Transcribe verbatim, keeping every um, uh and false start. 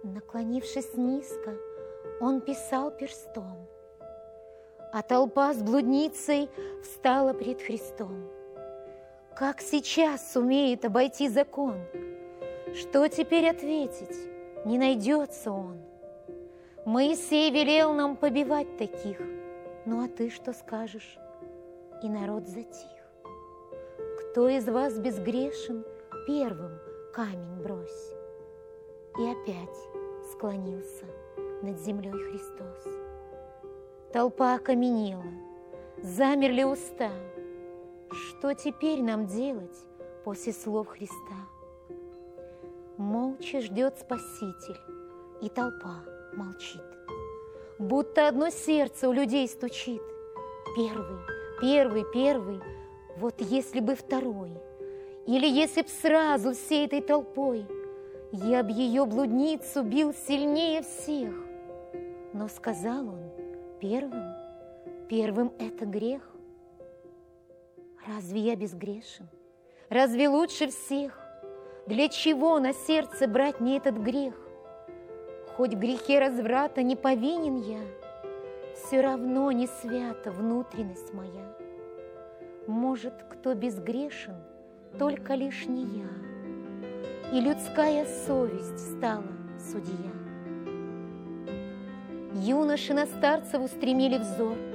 Наклонившись низко, он писал перстом, а толпа с блудницей встала пред Христом. Как сейчас сумеет обойти закон? Что теперь ответить? Не найдется он. Моисей велел нам побивать таких. Ну а ты что скажешь? И народ затих. Кто из вас безгрешен, первым камень брось. И опять склонился над землей Христос. Толпа окаменела, замерли уста. Что теперь нам делать после слов Христа? Молча ждет Спаситель, и толпа молчит. Будто одно сердце у людей стучит. Первый, первый, первый, вот если бы второй. Или если б сразу всей этой толпой я б ее блудницу бил сильнее всех. Но сказал он первым, первым это грех. Разве я безгрешен? Разве лучше всех? Для чего на сердце брать мне этот грех? Хоть в грехе разврата не повинен я, все равно не свята внутренность моя. Может, кто безгрешен, только лишь не я, и людская совесть стала судья. Юноши на старцев устремили взор,